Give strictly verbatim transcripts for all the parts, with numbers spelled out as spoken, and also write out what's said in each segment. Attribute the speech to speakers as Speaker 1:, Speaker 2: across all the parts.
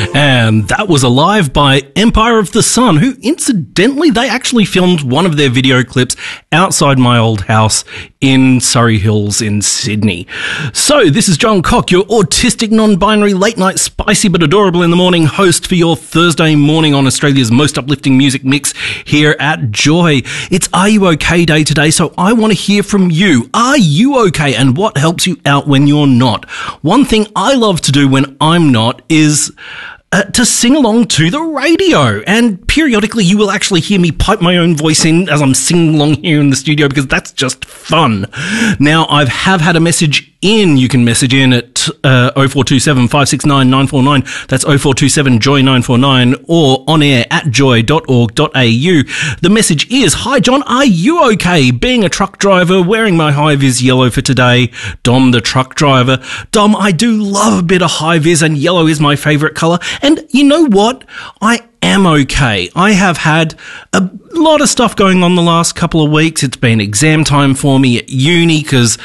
Speaker 1: And that was Alive by Empire of the Sun, who incidentally, they actually filmed one of their video clips outside my old house in Surrey Hills in Sydney. So this is John Cock, your autistic, non-binary, late-night, spicy but adorable in the morning host for your Thursday morning on Australia's most uplifting music mix here at Joy. It's Are You OK Day today, so I want to hear from you. Are you okay, and what helps you out when you're not? One thing I love to do when I'm not is Uh, to sing along to the radio, and periodically you will actually hear me pipe my own voice in as I'm singing along here in the studio, because that's just fun. Now, I have had a message in. You can message in at uh, oh four two seven, five six nine, nine four nine. That's oh four two seven, joy nine four nine, or on air at joy dot org dot a u. The message is, hi John, are you okay? Being a truck driver, wearing my high-vis yellow for today. Dom the truck driver. Dom, I do love a bit of high-vis, and yellow is my favourite colour. And you know what? I am okay. I have had a lot of stuff going on the last couple of weeks. It's been exam time for me at uni because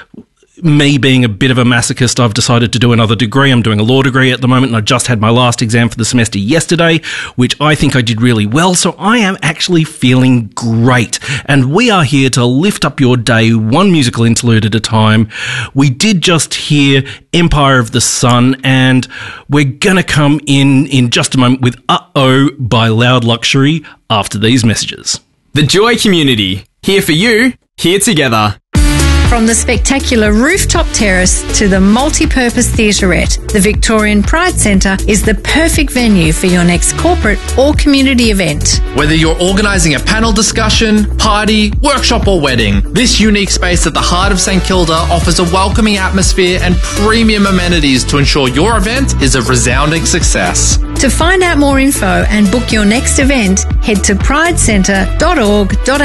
Speaker 1: me being a bit of a masochist, I've decided to do another degree. I'm doing a law degree at the moment, and I just had my last exam for the semester yesterday, which I think I did really well. So I am actually feeling great. And we are here to lift up your day one musical interlude at a time. We did just hear Empire of the Sun, and we're going to come in in just a moment with Uh-Oh by Loud Luxury after these messages.
Speaker 2: The Joy community, here for you, here together.
Speaker 3: From the spectacular rooftop terrace to the multi-purpose theatrette, the Victorian Pride Centre is the perfect venue for your next corporate or community event.
Speaker 4: Whether you're organising a panel discussion, party, workshop or wedding, this unique space at the heart of St Kilda offers a welcoming atmosphere and premium amenities to ensure your event is a resounding success.
Speaker 3: To find out more info and book your next event, head to pride centre dot org dot a u.